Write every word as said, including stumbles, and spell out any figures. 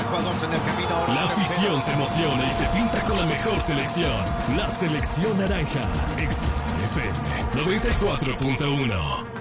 jugadores en el camino. La afición se emociona y se pinta con la mejor selección. La selección naranja. X F M noventa y cuatro punto uno.